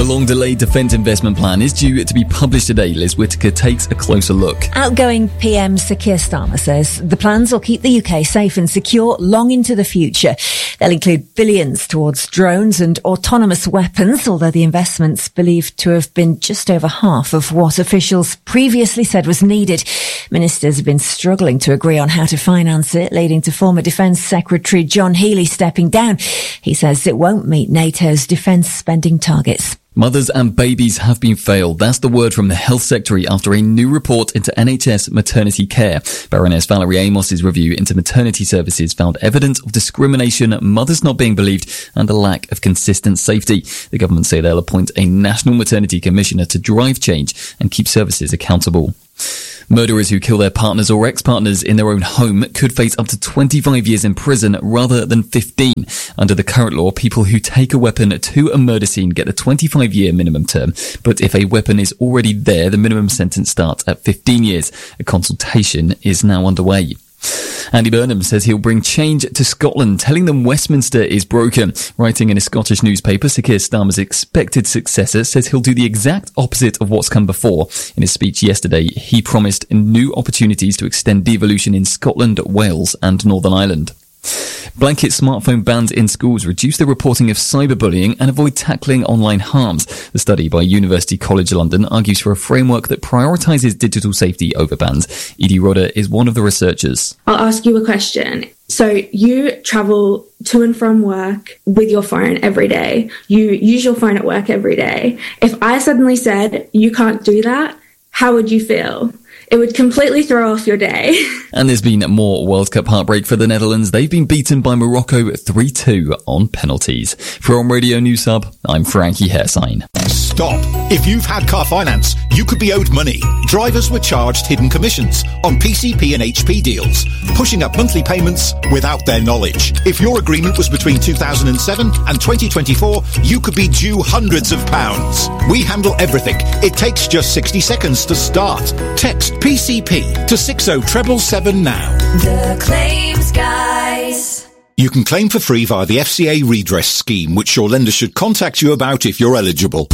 long-delayed defence investment plan is due to be published today. Liz Whittaker takes a closer look. Outgoing PM Sir Keir Starmer says the plans will keep the UK safe and secure long into the future. They'll include billions towards drones and autonomous weapons, although the investment's believed to have been just over half of what officials previously said was needed. Ministers have been struggling to agree on how to finance it, leading to former Defence Secretary John Healey stepping down. He says it won't meet NATO's defence spending targets. Mothers and babies have been failed. That's the word from the Health Secretary after a new report into NHS maternity care. Baroness Valerie Amos's review into maternity services found evidence of discrimination, mothers not being believed, and a lack of consistent safety. The government say they'll appoint a National Maternity Commissioner to drive change and keep services accountable. Murderers who kill their partners or ex-partners in their own home could face up to 25 years in prison rather than 15. Under the current law, people who take a weapon to a murder scene get the 25-year minimum term. But if a weapon is already there, the minimum sentence starts at 15 years. A consultation is now underway. Andy Burnham says he'll bring change to Scotland, telling them Westminster is broken. Writing in a Scottish newspaper, Sir Keir Starmer's expected successor says he'll do the exact opposite of what's come before. In his speech yesterday, he promised new opportunities to extend devolution in Scotland, Wales and Northern Ireland. Blanket smartphone bans in schools reduce the reporting of cyberbullying and avoid tackling online harms. The study by University College London argues for a framework that prioritises digital safety over bans. Edie Rodder is one of the researchers. I'll ask you a question. So you travel to and from work with your phone every day. You use your phone at work every day. If I suddenly said you can't do that, how would you feel? It would completely throw off your day. And there's been more World Cup heartbreak for the Netherlands. They've been beaten by Morocco 3-2 on penalties. From Radio News Hub, I'm Frankie Hairsign. Stop. If you've had car finance, you could be owed money. Drivers were charged hidden commissions on PCP and HP deals, pushing up monthly payments without their knowledge. If your agreement was between 2007 and 2024, you could be due hundreds of pounds. We handle everything. It takes just 60 seconds to start. Text PCP to 60777 now. The Claims Guys. You can claim for free via the FCA redress scheme, which your lender should contact you about if you're eligible.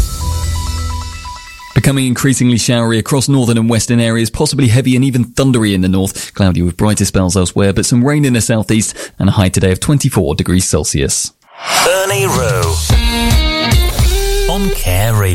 Becoming increasingly showery across northern and western areas, possibly heavy and even thundery in the north. Cloudy with brighter spells elsewhere, but some rain in the southeast and a high today of 24 degrees Celsius. Ernie Rowe on Care Radio.